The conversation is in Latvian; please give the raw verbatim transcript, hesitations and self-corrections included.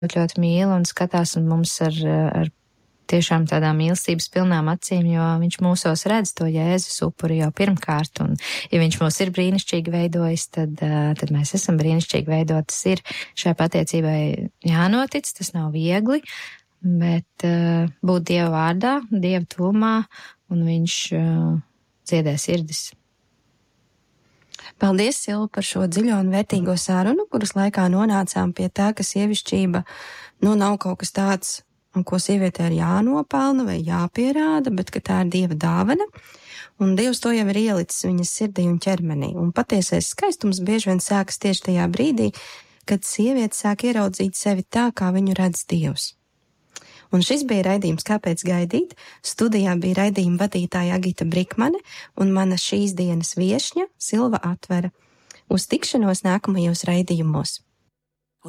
ļoti, ļoti mīl un skatās un mums ar, ar tiešām tādām mīlestības pilnām acīm, jo viņš mūsos redz to Jēzus upuri jau pirmkārt, un ja viņš mūs ir brīnišķīgi veidojis, tad, tad mēs esam brīnišķīgi veidot. Tas ir šai patiecībai jānotic, tas nav viegli, bet uh, būt Dieva vārdā, Dieva tuvumā, un viņš uh, dziedē sirdis. Paldies, Silva, par šo dziļo un vērtīgo sarunu, kuras laikā nonācām pie tā, ka sievišķība nu nav kaut kas tāds, un ko sievietē ir jānopelna vai jāpierāda, bet ka tā ir Dieva dāvana, un Dievs to jau ir ielicis viņas sirdī un ķermenī. Un patiesais skaistums bieži vien sākas tieši tajā brīdī, kad sieviete sāk ieraudzīt sevi tā, kā viņu redz Dievs. Un šis bija raidījums Kāpēc gaidīt? Studijā bija raidījuma vadītāja Agita Brikmane un mana šīs dienas viešņa Silva Atvera. Uz tikšanos nākamajos raidījumos.